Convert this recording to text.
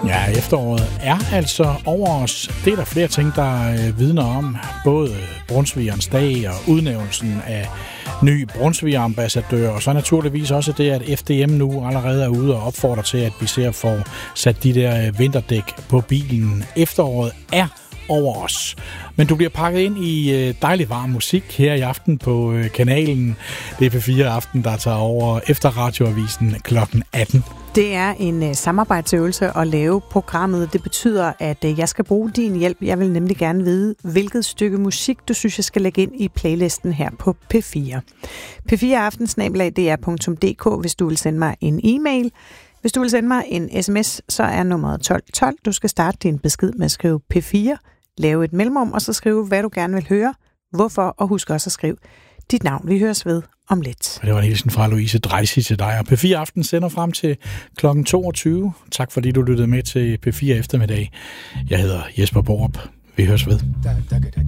Ja, efteråret er altså over os. Det er der flere ting, der vidner om. Både Brunsvigerens dag og udnævnelsen af ny Brunsviger-ambassadør, og så naturligvis også det, at FDM nu allerede er ude og opfordrer til, at vi ser får sat de der vinterdæk på bilen. Efteråret er over os. Men du bliver pakket ind i dejlig varm musik her i aften på kanalen. Det er P4 Aften, der tager over efter radioavisen kl. 18. Det er en samarbejdsøvelse at lave programmet. Det betyder, at jeg skal bruge din hjælp. Jeg vil nemlig gerne vide, hvilket stykke musik, du synes, jeg skal lægge ind i playlisten her på P4. p4aften@dr.dk, hvis du vil sende mig en e-mail. Hvis du vil sende mig en sms, så er nummeret 1212. Du skal starte din besked med at skrive P4, lave et mellemrum, og så skrive, hvad du gerne vil høre, hvorfor, og husk også at skrive dit navn. Vi høres ved om lidt. Det var en hilsen fra Louise Dreisig til dig, og P4 Aften sender frem til kl. 22. Tak fordi du lyttede med til P4 eftermiddag. Jeg hedder Jesper Borup. Vi høres ved.